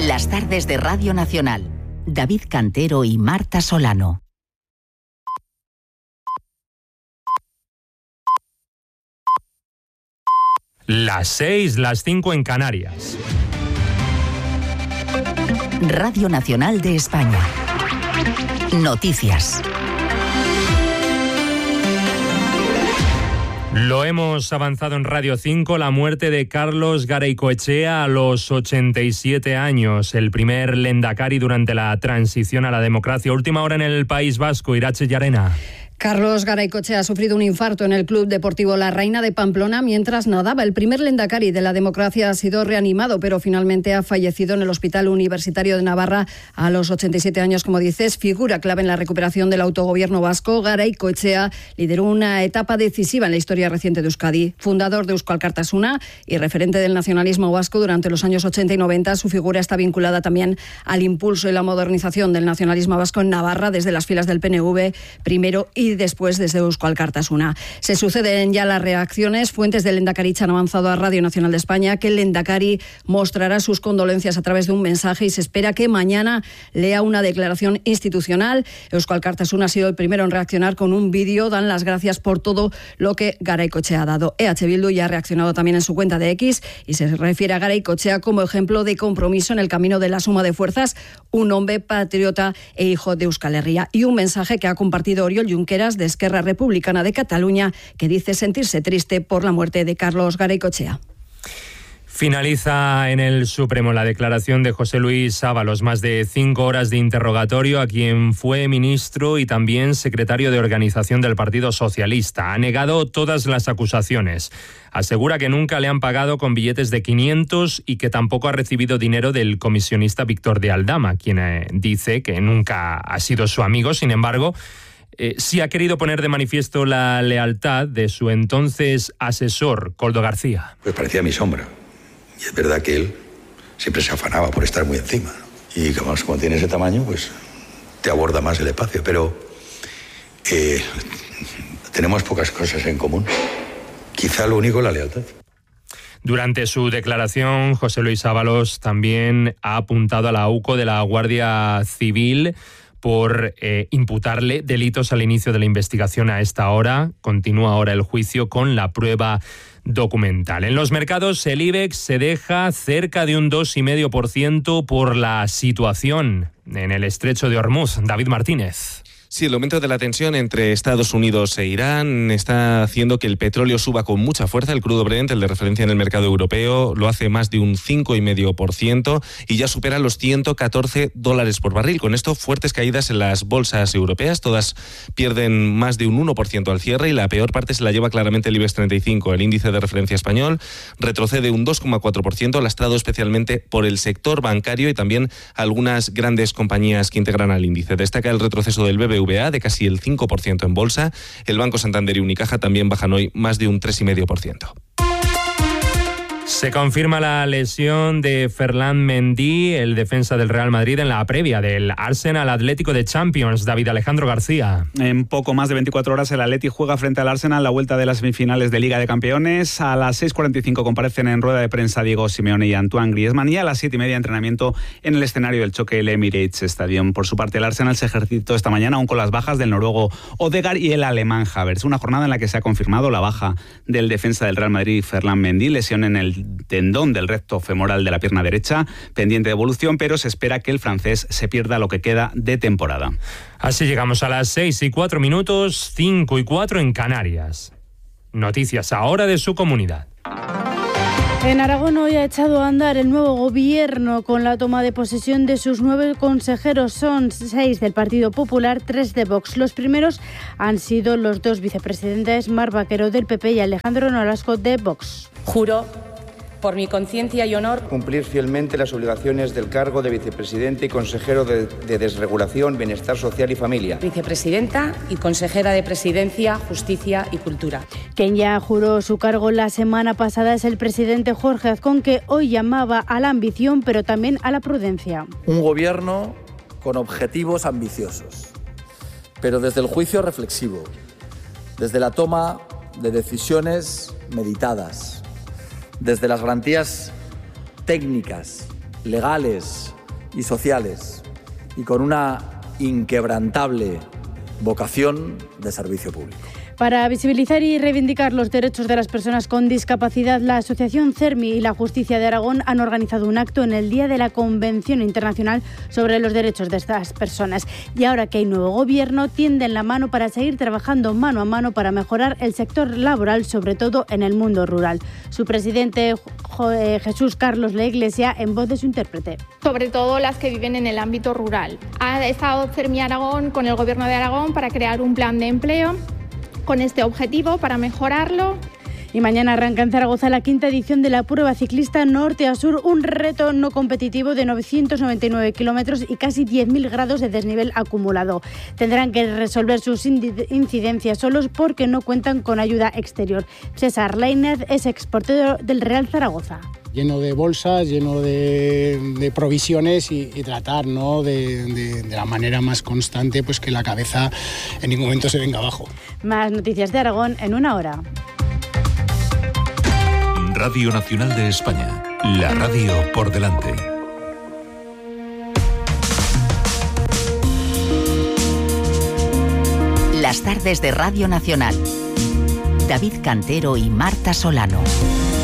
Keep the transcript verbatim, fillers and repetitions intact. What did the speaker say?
Las tardes de Radio Nacional. David Cantero y Marta Solano. Las seis, las cinco en Canarias. Radio Nacional de España. Noticias. Lo hemos avanzado en Radio cinco, la muerte de Carlos Garaycoechea a los ochenta y siete años, el primer lehendakari durante la transición a la democracia. Última hora en el País Vasco, Irache Llarena. Carlos Garaycoechea ha sufrido un infarto en el Club Deportivo La Reina de Pamplona mientras nadaba. El primer lehendakari de la democracia ha sido reanimado, pero finalmente ha fallecido en el Hospital Universitario de Navarra a los ochenta y siete años, como dices. Figura clave en la recuperación del autogobierno vasco, Garaycoechea lideró una etapa decisiva en la historia reciente de Euskadi. Fundador de Eusko Alkartasuna y referente del nacionalismo vasco durante los años ochenta y noventa, su figura está vinculada también al impulso y la modernización del nacionalismo vasco en Navarra desde las filas del P N V primero y y después desde Eusko Alkartasuna. Se suceden ya las reacciones. Fuentes del Lehendakaritza han avanzado a Radio Nacional de España que el Lehendakari mostrará sus condolencias a través de un mensaje y se espera que mañana lea una declaración institucional. Eusko Alkartasuna ha sido el primero en reaccionar con un vídeo. Dan las gracias por todo lo que Garaycoechea ha dado. E H Bildu ya ha reaccionado también en su cuenta de X y se refiere a Garaycoechea como ejemplo de compromiso en el camino de la suma de fuerzas, un hombre patriota e hijo de Euskal Herria. Y un mensaje que ha compartido Oriol Junqueras de Esquerra Republicana de Cataluña, que dice sentirse triste por la muerte de Carlos Garaycoechea. Finaliza en el Supremo la declaración de José Luis Ábalos, más de cinco horas de interrogatorio a quien fue ministro y también secretario de organización del Partido Socialista. Ha negado todas las acusaciones. Asegura que nunca le han pagado con billetes de quinientos y que tampoco ha recibido dinero del comisionista Víctor de Aldama, quien eh, dice que nunca ha sido su amigo. Sin embargo, Eh, sí ha querido poner de manifiesto la lealtad de su entonces asesor, Koldo García. Pues parecía mi sombra. Y es verdad que él siempre se afanaba por estar muy encima, ¿no? Y como, como tiene ese tamaño, pues te aborda más el espacio. Pero eh, tenemos pocas cosas en común. Quizá lo único, la lealtad. Durante su declaración, José Luis Ábalos también ha apuntado a la U C O de la Guardia Civil por eh, imputarle delitos al inicio de la investigación. A esta hora continúa ahora el juicio con la prueba documental. En los mercados, el IBEX se deja cerca de un dos coma cinco por ciento por la situación en el estrecho de Hormuz. David Martínez. Sí, el aumento de la tensión entre Estados Unidos e Irán está haciendo que el petróleo suba con mucha fuerza. El crudo Brent, el de referencia en el mercado europeo, lo hace más de un cinco coma cinco por ciento y ya supera los ciento catorce dólares por barril. Con esto, fuertes caídas en las bolsas europeas. Todas pierden más de un uno por ciento al cierre y la peor parte se la lleva claramente el IBEX treinta y cinco. El índice de referencia español retrocede un dos coma cuatro por ciento, lastrado especialmente por el sector bancario y también algunas grandes compañías que integran al índice. Destaca el retroceso del B B V A de casi el cinco por ciento en bolsa. El Banco Santander y Unicaja también bajan hoy más de un tres coma cinco por ciento. Se confirma la lesión de Ferland Mendy, el defensa del Real Madrid, en la previa del Arsenal Atlético de Champions. David Alejandro García. En poco más de veinticuatro horas el Atleti juega frente al Arsenal la vuelta de las semifinales de Liga de Campeones. A las seis cuarenta y cinco comparecen en rueda de prensa Diego Simeone y Antoine Griezmann y a las siete y media entrenamiento en el escenario del choque el Emirates Stadium. Por su parte, el Arsenal se ejercitó esta mañana aún con las bajas del noruego Odegaard y el alemán Havertz. Una jornada en la que se ha confirmado la baja del defensa del Real Madrid, Ferland Mendy, lesión en el tendón del recto femoral de la pierna derecha, pendiente de evolución, pero se espera que el francés se pierda lo que queda de temporada. Así llegamos a las seis y cuatro minutos, cinco y cuatro en Canarias. Noticias ahora de su comunidad. En Aragón hoy ha echado a andar el nuevo gobierno con la toma de posesión de sus nueve consejeros. Son seis del Partido Popular, tres de Vox. Los primeros han sido los dos vicepresidentes, Mar Vaquero del P P y Alejandro Nolasco de Vox. Juro, por mi conciencia y honor, cumplir fielmente las obligaciones del cargo de vicepresidente y consejero de, de Desregulación, Bienestar Social y Familia. Vicepresidenta y consejera de Presidencia, Justicia y Cultura. Quien ya juró su cargo la semana pasada es el presidente Jorge Azcón, que hoy llamaba a la ambición, pero también a la prudencia. Un gobierno con objetivos ambiciosos, pero desde el juicio reflexivo, desde la toma de decisiones meditadas, desde las garantías técnicas, legales y sociales y con una inquebrantable vocación de servicio público. Para visibilizar y reivindicar los derechos de las personas con discapacidad, la Asociación CERMI y la Justicia de Aragón han organizado un acto en el Día de la Convención Internacional sobre los Derechos de estas Personas. Y ahora que hay nuevo gobierno, tienden la mano para seguir trabajando mano a mano para mejorar el sector laboral, sobre todo en el mundo rural. Su presidente, Jesús Carlos La Iglesia, en voz de su intérprete. Sobre todo las que viven en el ámbito rural. Ha estado CERMI Aragón con el Gobierno de Aragón para crear un plan de empleo con este objetivo, para mejorarlo. Y mañana arranca en Zaragoza la quinta edición de la prueba ciclista Norte a Sur, un reto no competitivo de novecientos noventa y nueve kilómetros y casi diez mil grados de desnivel acumulado. Tendrán que resolver sus incidencias solos porque no cuentan con ayuda exterior. César Lainez es exportero del Real Zaragoza. Lleno de bolsas, lleno de, de provisiones y, y tratar, ¿no?, de, de, de la manera más constante, pues que la cabeza en ningún momento se venga abajo. Más noticias de Aragón en una hora. Radio Nacional de España, la radio por delante. Las tardes de Radio Nacional. David Cantero y Marta Solano.